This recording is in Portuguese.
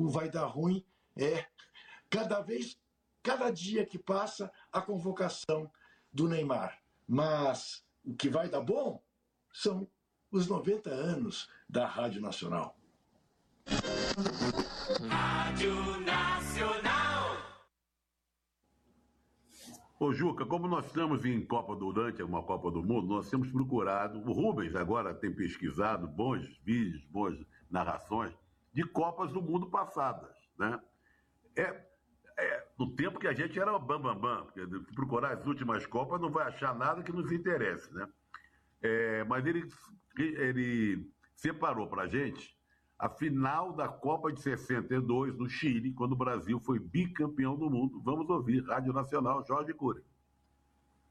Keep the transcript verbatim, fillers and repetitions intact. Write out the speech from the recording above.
não vai dar ruim é cada vez, cada dia que passa, a convocação do Neymar. Mas o que vai dar bom são os noventa anos da Rádio Nacional. Rádio Nacional. Ô Juca, como nós estamos em Copa durante uma Copa do Mundo, nós temos procurado, o Rubens agora tem pesquisado bons vídeos, boas narrações de Copas do Mundo passadas, né? É, é no tempo que a gente era bam, bam, bam, porque procurar as últimas Copas não vai achar nada que nos interesse, né? É, mas ele, ele separou pra gente a final da Copa de sessenta e dois no Chile, quando o Brasil foi bicampeão do mundo. Vamos ouvir, Rádio Nacional, Jorge Cury.